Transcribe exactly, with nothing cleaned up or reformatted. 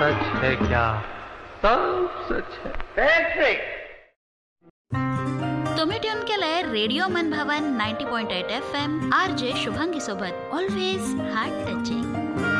सच है क्या, सब सच है. Perfect. तुम्ही ट्यून केलंय रेडिओ मन भवन ninety point eight F M R J Shubhangi सोबत. Always heart touching.